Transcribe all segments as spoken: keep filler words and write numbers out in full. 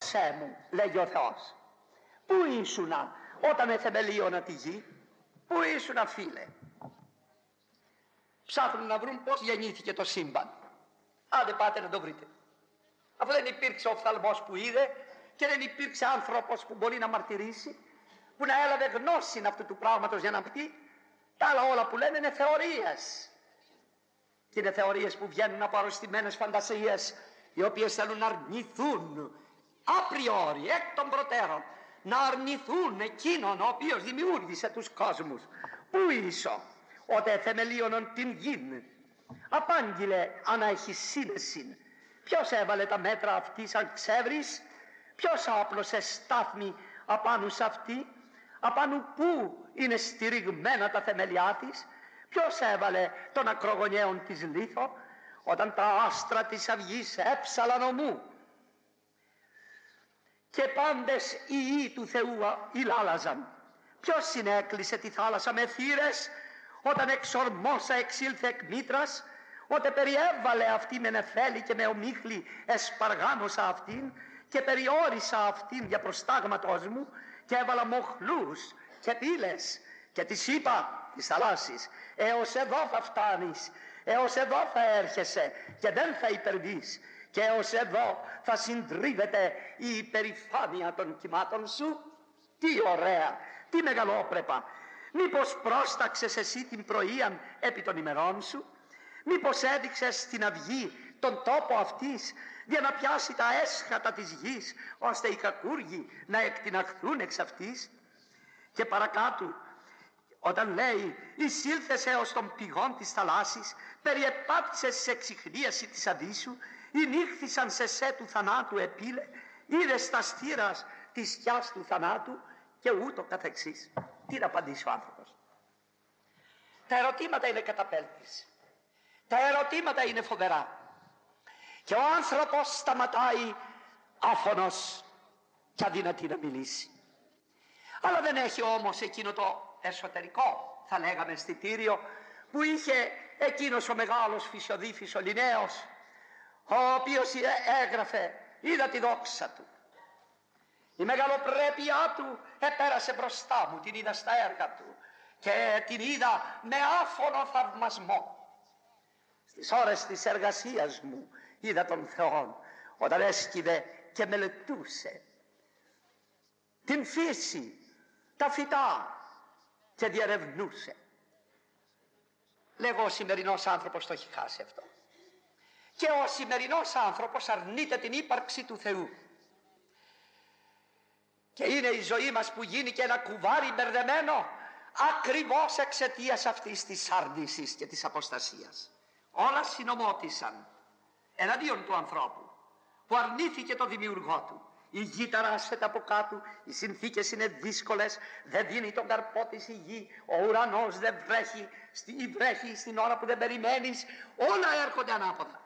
Δόξέ μου, λέγει ο Θεός. Πού ήσουνα όταν εθεμελίωνα τη γη? Πού ήσουνα, φίλε? Ψάχνουν να βρουν πώς γεννήθηκε το σύμπαν. Άντε πάτε να το βρείτε. Αφού δεν υπήρξε οφθαλμός που είδε και δεν υπήρξε άνθρωπος που μπορεί να μαρτυρήσει, που να έλαβε γνώση αυτού του πράγματος για να πει, τα άλλα όλα που λένε είναι θεωρίες. Και είναι θεωρίες που βγαίνουν από αρρωστημένες φαντασίες, οι οποίες θέλουν να αρνηθούν απριόρι, εκ των προτέρων, να αρνηθούν εκείνον ο οποίος δημιούργησε τους κόσμους. Πού ήσω ότε θεμελίωνον την γην? Απάγγειλε αν έχει σύνεση. Ποιος έβαλε τα μέτρα αυτή σαν ξεύρης? Ποιος άπλωσε στάθμη απάνω σε αυτή? Απάνω πού είναι στηριγμένα τα θεμελιά της? Ποιος έβαλε τον ακρογωνιαίον της λίθο, όταν τα άστρα της αυγής έψαλαν ομού και πάντες οι ιοί του Θεού ηλάλαζαν? Ποιος συνέκλεισε τη θάλασσα με θύρες, όταν εξορμόσα εξήλθε εκ μήτρας, όταν περιέβαλε αυτή με νεφέλη και με ομίχλη εσπαργάνωσα αυτήν και περιόρισα αυτήν για προστάγματός μου και έβαλα μοχλούς και πύλες και της είπα της θαλάσσης, έως εδώ θα φτάνεις, έως εδώ θα έρχεσαι και δεν θα υπερβείς, και έως εδώ θα συντρίβεται η υπερηφάνεια των κυμάτων σου. Τι ωραία, τι μεγαλόπρεπα! Μήπως πρόσταξες εσύ την πρωίαν επί των ημερών σου? Μήπως έδειξες στην αυγή τον τόπο αυτής για να πιάσει τα έσχατα της γης, ώστε οι κακούργοι να εκτιναχθούν εξ αυτής? Και παρακάτω, όταν λέει εισήλθες έως των πηγών της θαλάσσης, περιεπάτησες σε εξιχνίαση της αδύσου, ηνύχθησαν σε σε του θανάτου επίλε, είδες τα στήρας της σκιάς του θανάτου και ούτω καθεξής. Τι να απαντήσει ο άνθρωπος? Τα ερωτήματα είναι καταπέλτης. Τα ερωτήματα είναι φοβερά. Και ο άνθρωπος σταματάει άφωνος και αδυνατή να μιλήσει. Αλλά δεν έχει όμως εκείνο το εσωτερικό, θα λέγαμε, αισθητήριο που είχε εκείνος ο μεγάλος φυσιοδήφης ο Λινναίος, ο οποίος έγραφε, είδα τη δόξα του, η μεγαλοπρέπειά του επέρασε μπροστά μου, την είδα στα έργα του και την είδα με άφωνο θαυμασμό. Στις ώρες της εργασίας μου είδα τον Θεό όταν έσκυβε και μελετούσε την φύση, τα φυτά και διερευνούσε. Λέγω, ο σημερινός άνθρωπος το έχει χάσει αυτό. Και ο σημερινός άνθρωπος αρνείται την ύπαρξη του Θεού. Και είναι η ζωή μας που γίνει και ένα κουβάρι μπερδεμένο ακριβώς εξαιτίας αυτής της άρνησης και της αποστασίας. Όλα συνομώτησαν εναντίον του ανθρώπου που αρνήθηκε το δημιουργό του. Η γη ταράσσεται από κάτω, οι συνθήκες είναι δύσκολες, δεν δίνει τον καρπό της η γη, ο ουρανός δεν βρέχει, ή βρέχει στην ώρα που δεν περιμένεις, όλα έρχονται ανάποδα.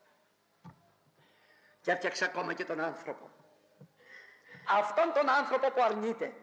Και έφτιαξε ακόμα και τον άνθρωπο. Αυτόν τον άνθρωπο που αρνείται.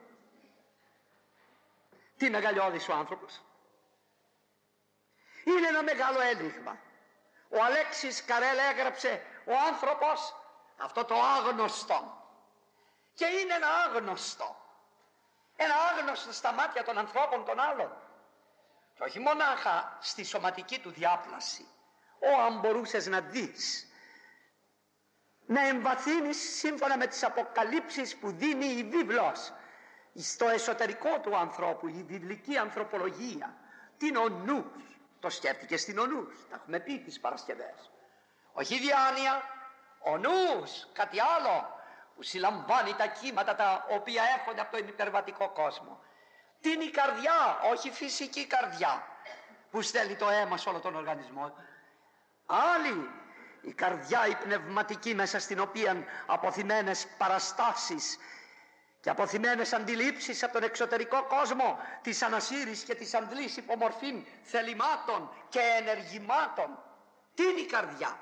Τι μεγαλειώδης ο άνθρωπος. Είναι ένα μεγάλο ένιγμα. Ο Αλέξης Καρέλ έγραψε ο άνθρωπος αυτό το άγνωστο. Και είναι ένα άγνωστο. Ένα άγνωστο στα μάτια των ανθρώπων των άλλων. Και όχι μονάχα στη σωματική του διάπλαση. Ω αν μπορούσες να δεις, να εμβαθύνεις σύμφωνα με τις αποκαλύψεις που δίνει η βίβλος στο εσωτερικό του ανθρώπου, η βιβλική ανθρωπολογία. Τι είναι ο νους? Το σκέφτηκε στην ο νους, τα έχουμε πει τις Παρασκευές. Όχι διάνοια, ο νους, κάτι άλλο που συλλαμβάνει τα κύματα τα οποία έρχονται από τον υπερβατικό κόσμο. Τι είναι η καρδιά? Όχι φυσική καρδιά που στέλνει το αίμα σε όλο τον οργανισμό. Άλλη η καρδιά η πνευματική, μέσα στην οποία αποθυμένες παραστάσεις και αποθυμένες αντιλήψεις από τον εξωτερικό κόσμο της ανασύρης και της αντλής υπομορφήν θελημάτων και ενεργημάτων. Τι είναι η καρδιά?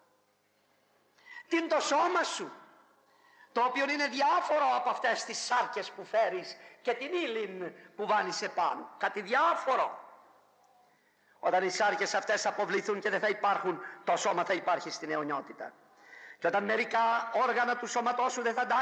Τι είναι το σώμα σου, το οποίο είναι διάφορο από αυτές τις σάρκες που φέρεις και την ύλην που βάνεις επάνω? Κάτι διάφορο. Όταν οι σάρκες αυτές αποβληθούν και δεν θα υπάρχουν, το σώμα θα υπάρχει στην αιωνιότητα. Και όταν μερικά όργανα του σώματός σου δεν θα